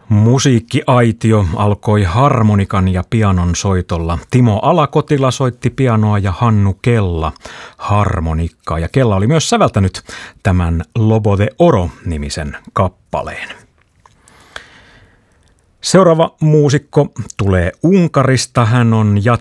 Musiikkiaitio alkoi harmonikan ja pianon soitolla. Timo Alakotila soitti pianoa ja Hannu Kella harmonikkaa. Ja Kella oli myös säveltänyt tämän Lobo de Oro-nimisen kappaleen. Seuraava muusikko tulee Unkarista. Hän on